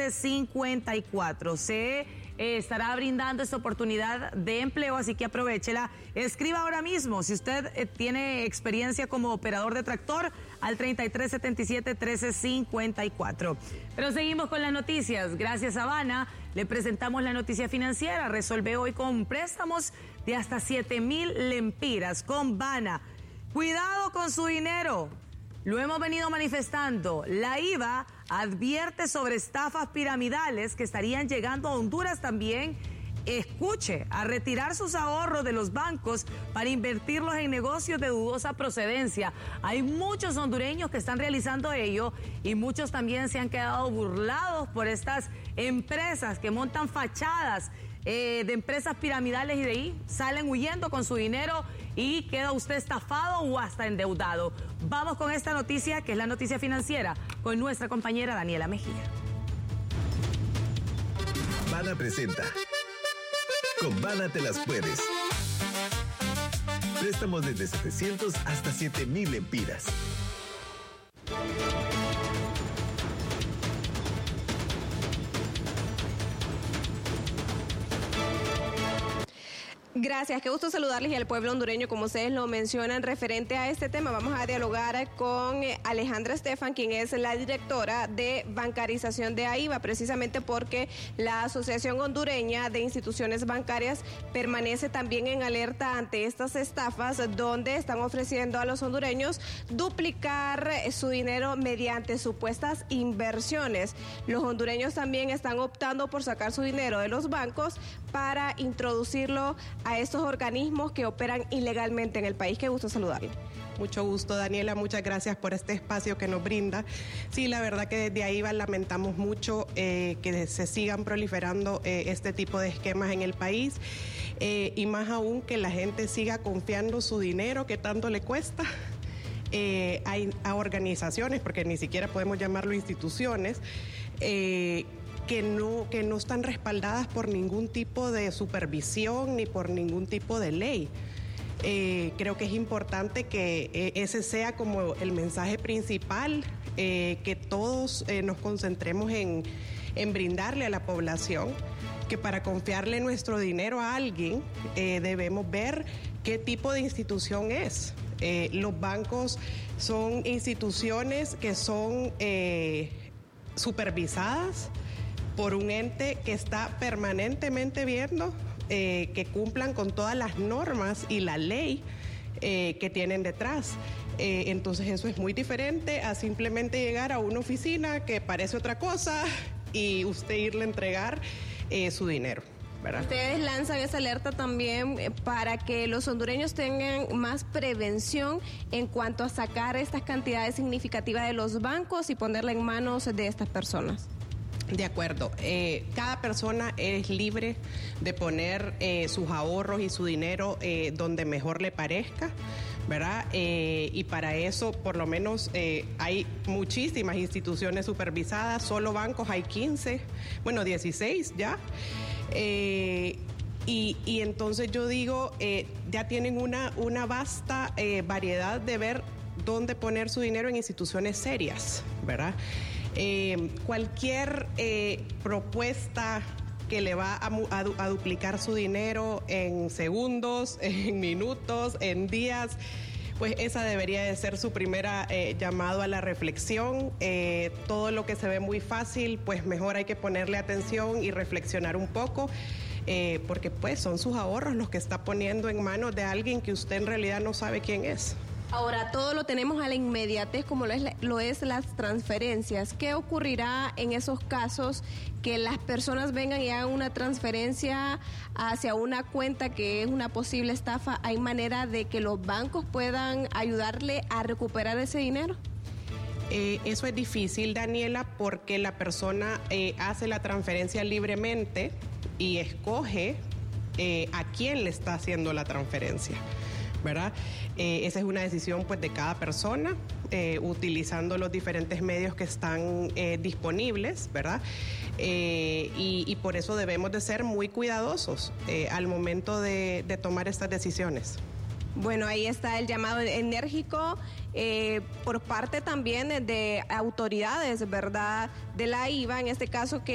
1354. Se estará brindando esta oportunidad de empleo, así que aprovéchela. Escriba ahora mismo, si usted tiene experiencia como operador de tractor, al 3377-1354. Pero seguimos con las noticias. Gracias a Bana, le presentamos la noticia financiera. Resolve hoy con préstamos de hasta 7,000 lempiras con Bana. Cuidado con su dinero. Lo hemos venido manifestando. La IVA advierte sobre estafas piramidales que estarían llegando a Honduras también. Escuche, a retirar sus ahorros de los bancos para invertirlos en negocios de dudosa procedencia. Hay muchos hondureños que están realizando ello y muchos también se han quedado burlados por estas empresas que montan fachadas de empresas piramidales y de ahí salen huyendo con su dinero y queda usted estafado o hasta endeudado. Vamos con esta noticia, que es la noticia financiera, con nuestra compañera Daniela Mejía. Bana presenta. Con Bana te las puedes. Préstamos desde 700 hasta 7,000 lempiras. Gracias, qué gusto saludarles y al pueblo hondureño, como ustedes lo mencionan. Referente a este tema, vamos a dialogar con Alejandra Estefan, quien es la directora de bancarización de AIBA, precisamente porque la Asociación Hondureña de Instituciones Bancarias permanece también en alerta ante estas estafas, donde están ofreciendo a los hondureños duplicar su dinero mediante supuestas inversiones. Los hondureños también están optando por sacar su dinero de los bancos para introducirlo a estos organismos que operan ilegalmente en el país. Qué gusto saludarle. Mucho gusto, Daniela, muchas gracias por este espacio que nos brinda. Sí, la verdad que desde AIBA lamentamos mucho que se sigan proliferando este tipo de esquemas en el país y más aún que la gente siga confiando su dinero que tanto le cuesta. Hay a organizaciones, porque ni siquiera podemos llamarlo instituciones, que no están respaldadas por ningún tipo de supervisión ni por ningún tipo de ley. Creo que es importante que ese sea como el mensaje principal, que todos nos concentremos en brindarle a la población que para confiarle nuestro dinero a alguien debemos ver qué tipo de institución es. Los bancos son instituciones que son supervisadas por un ente que está permanentemente viendo que cumplan con todas las normas y la ley que tienen detrás. Entonces eso es muy diferente a simplemente llegar a una oficina que parece otra cosa y usted irle a entregar su dinero, ¿verdad? Ustedes lanzan esa alerta también para que los hondureños tengan más prevención en cuanto a sacar estas cantidades significativas de los bancos y ponerla en manos de estas personas. De acuerdo, cada persona es libre de poner sus ahorros y su dinero donde mejor le parezca, ¿verdad? Y para eso, por lo menos, hay muchísimas instituciones supervisadas, solo bancos hay 15, bueno, 16 ya. Y entonces yo digo, ya tienen una vasta variedad de ver dónde poner su dinero en instituciones serias, ¿verdad? Cualquier propuesta que le va a duplicar su dinero en segundos, en minutos, en días, pues esa debería de ser su primera llamado a la reflexión. Todo lo que se ve muy fácil, pues mejor hay que ponerle atención y reflexionar un poco, porque pues son sus ahorros los que está poniendo en manos de alguien que usted en realidad no sabe quién es. Ahora, todo lo tenemos a la inmediatez, como lo es las transferencias. ¿Qué ocurrirá en esos casos que las personas vengan y hagan una transferencia hacia una cuenta que es una posible estafa? ¿Hay manera de que los bancos puedan ayudarle a recuperar ese dinero? Eso es difícil, Daniela, porque la persona hace la transferencia libremente y escoge a quién le está haciendo la transferencia, ¿verdad? Esa es una decisión pues de cada persona, utilizando los diferentes medios que están disponibles, ¿verdad? Y por eso debemos de ser muy cuidadosos al momento de tomar estas decisiones. Bueno, ahí está el llamado enérgico por parte también de autoridades, ¿verdad? De la IVA, en este caso, que